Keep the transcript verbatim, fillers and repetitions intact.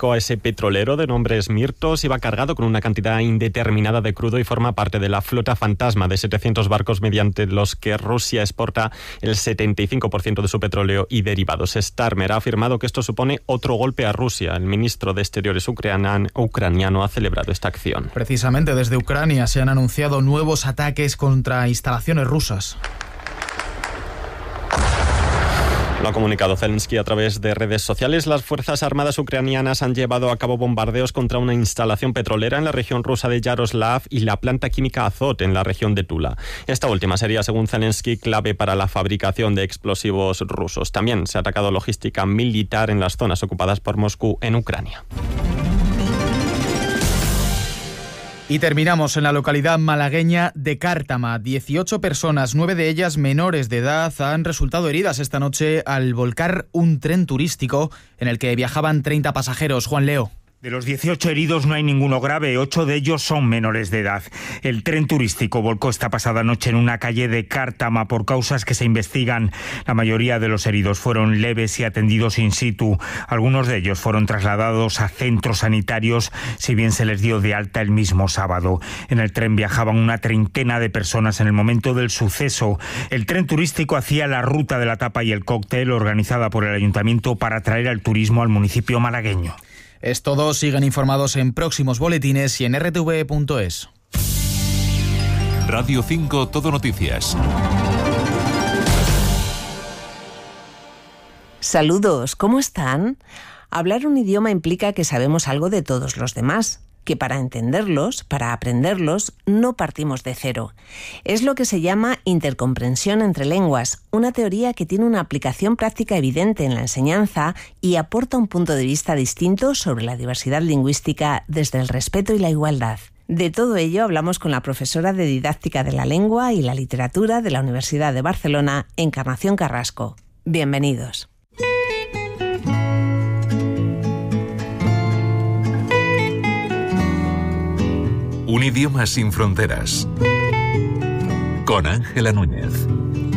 turístico a ese petrolero de nombre Smirtos iba cargado con una cantidad indeterminada de crudo y forma parte de la flota fantasma de setecientos barcos mediante los que Rusia exporta el setenta y cinco por ciento de su petróleo y derivados. Starmer ha afirmado que esto supone otro golpe a Rusia. El ministro de Exteriores ucraniano ha celebrado esta acción. Precisamente desde Ucrania se han anunciado nuevos ataques contra instalaciones rusas. Lo ha comunicado Zelensky a través de redes sociales. Las Fuerzas Armadas ucranianas han llevado a cabo bombardeos contra una instalación petrolera en la región rusa de Yaroslav y la planta química Azot en la región de Tula. Esta última sería, según Zelensky, clave para la fabricación de explosivos rusos. También se ha atacado logística militar en las zonas ocupadas por Moscú en Ucrania. Y terminamos en la localidad malagueña de Cártama. dieciocho personas, nueve de ellas menores de edad, han resultado heridas esta noche al volcar un tren turístico en el que viajaban treinta pasajeros. Juan Leo. De los dieciocho heridos no hay ninguno grave, ocho de ellos son menores de edad. El tren turístico volcó esta pasada noche en una calle de Cártama por causas que se investigan. La mayoría de los heridos fueron leves y atendidos in situ. Algunos de ellos fueron trasladados a centros sanitarios, si bien se les dio de alta el mismo sábado. En el tren viajaban una treintena de personas en el momento del suceso. El tren turístico hacía la ruta de la tapa y el cóctel organizada por el ayuntamiento para atraer al turismo al municipio malagueño. Es todo, sigan informados en próximos boletines y en r t v punto es. Radio cinco Todo Noticias. Saludos, ¿cómo están? Hablar un idioma implica que sabemos algo de todos los demás, que para entenderlos, para aprenderlos, no partimos de cero. Es lo que se llama intercomprensión entre lenguas, una teoría que tiene una aplicación práctica evidente en la enseñanza y aporta un punto de vista distinto sobre la diversidad lingüística desde el respeto y la igualdad. De todo ello hablamos con la profesora de Didáctica de la Lengua y la Literatura de la Universidad de Barcelona, Encarnación Carrasco. Bienvenidos. Un idioma sin fronteras. Con Ángela Núñez.